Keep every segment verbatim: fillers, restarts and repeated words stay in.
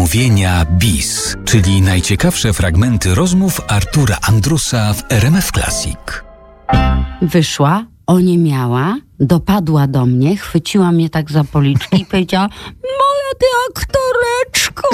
Niedomówienia bis, czyli najciekawsze fragmenty rozmów Artura Andrusa w R M F Classic. Wyszła, oniemiała, dopadła do mnie, chwyciła mnie tak za policzki i powiedziała: moja ty aktoreczko!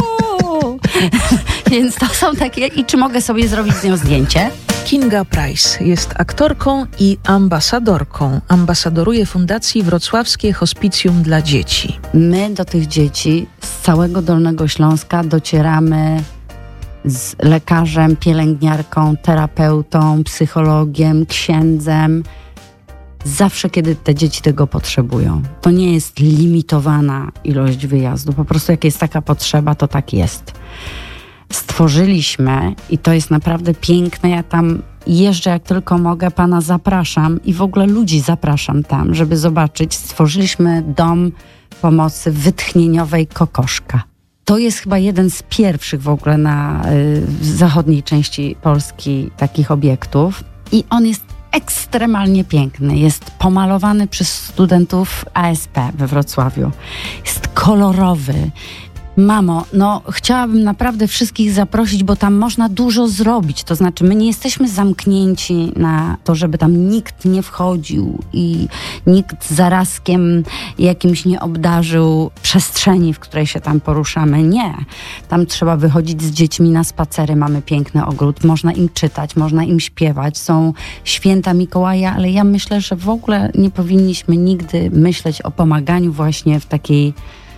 Więc to są takie... I czy mogę sobie zrobić z nią zdjęcie? Kinga Price jest aktorką i ambasadorką. Ambasadoruje Fundacji Wrocławskie Hospicjum dla Dzieci. My do tych dzieci z całego Dolnego Śląska docieramy z lekarzem, pielęgniarką, terapeutą, psychologiem, księdzem. Zawsze, kiedy te dzieci tego potrzebują. To nie jest limitowana ilość wyjazdu. Po prostu jak jest taka potrzeba, to tak jest. Stworzyliśmy, i to jest naprawdę piękne, ja tam jeżdżę jak tylko mogę, pana zapraszam i w ogóle ludzi zapraszam tam, żeby zobaczyć. Stworzyliśmy dom pomocy wytchnieniowej Kokoszka. To jest chyba jeden z pierwszych w ogóle na y, w zachodniej części Polski takich obiektów i on jest ekstremalnie piękny. Jest pomalowany przez studentów A S P we Wrocławiu. Jest kolorowy. Mamo, no chciałabym naprawdę wszystkich zaprosić, bo tam można dużo zrobić. To znaczy, my nie jesteśmy zamknięci na to, żeby tam nikt nie wchodził i nikt zarazkiem jakimś nie obdarzył przestrzeni, w której się tam poruszamy. Nie. Tam trzeba wychodzić z dziećmi na spacery. Mamy piękny ogród. Można im czytać, można im śpiewać. Są święta Mikołaja, ale ja myślę, że w ogóle nie powinniśmy nigdy myśleć o pomaganiu właśnie w takiej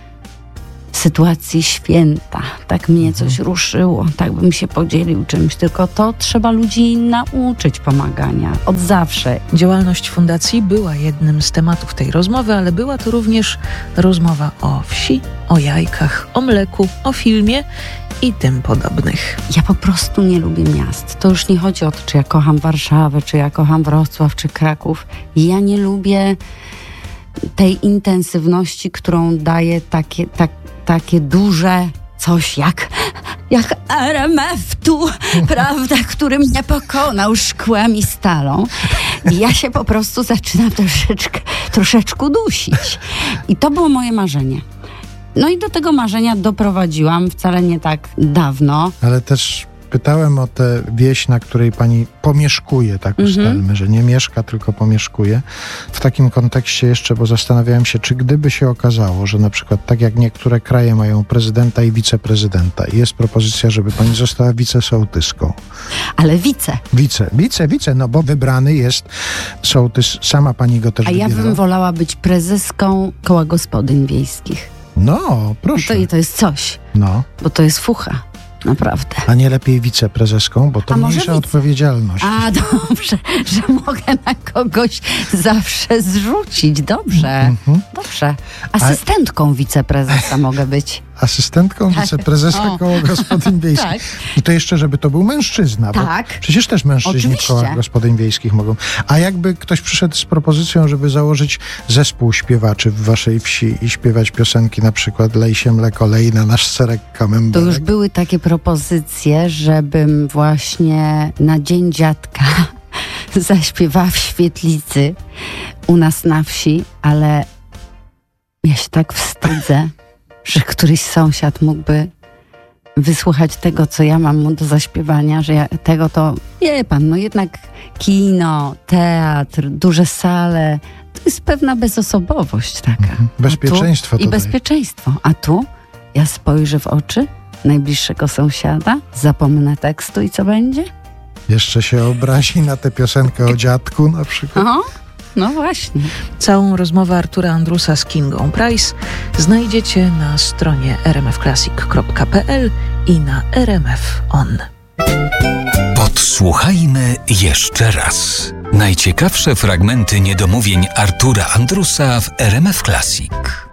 sytuacji święta. Tak mnie coś ruszyło, tak bym się podzielił czymś, tylko to trzeba ludzi nauczyć pomagania. Od zawsze. Działalność fundacji była jednym z tematów tej rozmowy, ale była to również rozmowa o wsi, o jajkach, o mleku, o filmie i tym podobnych. Ja po prostu nie lubię miast. To już nie chodzi o to, czy ja kocham Warszawę, czy ja kocham Wrocław, czy Kraków. Ja nie lubię tej intensywności, którą daje takie, tak, takie duże coś jak, jak R M F tu, prawda, który mnie pokonał szkłem i stalą. I ja się po prostu zaczynam troszeczkę, troszeczkę dusić. I to było moje marzenie. No i do tego marzenia doprowadziłam wcale nie tak dawno. Ale też pytałem o tę wieś, na której pani pomieszkuje, tak ustalmy, mhm. że nie mieszka, tylko pomieszkuje. W takim kontekście jeszcze, bo zastanawiałem się, czy gdyby się okazało, że na przykład tak jak niektóre kraje mają prezydenta i wiceprezydenta i jest propozycja, żeby pani została wicesołtyską. Ale wice. Wice, wice, wice, no bo wybrany jest sołtys, sama pani go też A wybierała. ja bym wolała być prezeską Koła Gospodyń Wiejskich. No, proszę. No to, to jest coś, no. bo to jest fucha. Naprawdę. A nie lepiej wiceprezeską, bo to mniejsza wice... odpowiedzialność. A dobrze, że mogę na kogoś zawsze zrzucić. Dobrze, mm-hmm. dobrze. Asystentką A... wiceprezesa mogę być. Asystentką tak. wiceprezesa Koła Gospodyń Wiejskich. Tak. I to jeszcze, żeby to był mężczyzna. Tak. Bo przecież też mężczyźni Oczywiście. w Kołach Gospodyń Wiejskich mogą. A jakby ktoś przyszedł z propozycją, żeby założyć zespół śpiewaczy w waszej wsi i śpiewać piosenki, na przykład Lej się mleko, lej na nasz serek kamemberek. To już były takie propozycje, żebym właśnie na Dzień Dziadka zaśpiewała w świetlicy u nas na wsi, ale ja się tak wstydzę, że któryś sąsiad mógłby wysłuchać tego, co ja mam mu do zaśpiewania, że ja tego to, wie pan, no jednak kino, teatr, duże sale, to jest pewna bezosobowość taka. Mhm. Bezpieczeństwo tu, I bezpieczeństwo. A tu ja spojrzę w oczy najbliższego sąsiada, zapomnę tekstu i co będzie? Jeszcze się obrazi na tę piosenkę o dziadku na przykład. Aha. No właśnie. Całą rozmowę Artura Andrusa z Kingą Price znajdziecie na stronie r m f classic kropka p l i na R M F On. Podsłuchajmy jeszcze raz. Najciekawsze fragmenty niedomówień Artura Andrusa w R M F Classic.